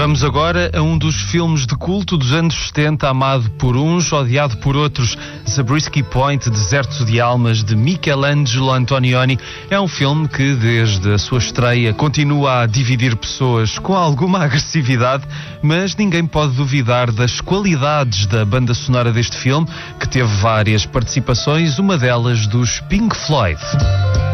Vamos agora a um dos filmes de culto dos anos 70, amado por uns, odiado por outros. Zabriskie Point, Deserto de Almas, de Michelangelo Antonioni. É um filme que, desde a sua estreia, continua a dividir pessoas com alguma agressividade, mas ninguém pode duvidar das qualidades da banda sonora deste filme, que teve várias participações, uma delas dos Pink Floyd.